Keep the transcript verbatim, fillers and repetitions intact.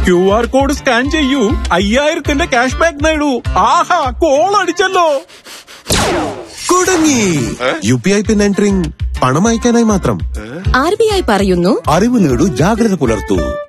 Q R code scan ചെയ്യൂ, അയ്യായിരത്തിന്റെ cash back നേടൂ. ആഹാ, call അടിച്ചല്ലോ. കുടുങ്ങി. U P I pin entering പണം അയക്കാനായി മാത്രം. ആർ ബി ഐ പറയുന്നു, അറിവ് നേടൂ, ജാഗ്രത പുലർത്തൂ.